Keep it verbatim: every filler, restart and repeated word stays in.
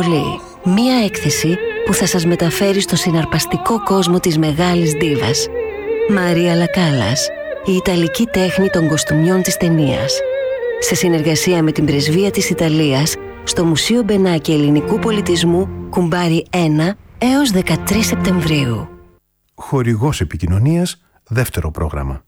Ανατολή. Μία έκθεση που θα σας μεταφέρει στο συναρπαστικό κόσμο της μεγάλης ντίβας. Μαρία Λακάλας, η ιταλική τέχνη των κοστούμιών της ταινίας. Σε συνεργασία με την Πρεσβεία της Ιταλίας, στο Μουσείο Μπενάκη Ελληνικού Πολιτισμού, Κουμπάρι ένα έως δεκατρείς Σεπτεμβρίου. Χορηγός επικοινωνίας, δεύτερο πρόγραμμα.